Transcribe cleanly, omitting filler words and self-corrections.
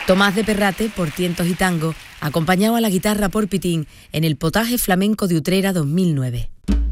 Tomás de Perrate, por Tientos y Tango, acompañado a la guitarra por Pitín en el Potaje Flamenco de Utrera 2009.